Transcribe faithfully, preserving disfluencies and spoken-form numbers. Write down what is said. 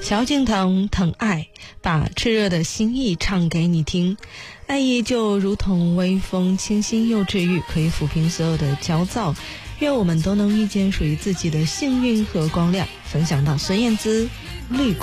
萧敬腾疼爱，把炽热的心意唱给你听。爱意就如同微风，清新又治愈，可以抚平所有的焦躁。愿我们都能遇见属于自己的幸运和光亮。分享到孙燕姿，绿光。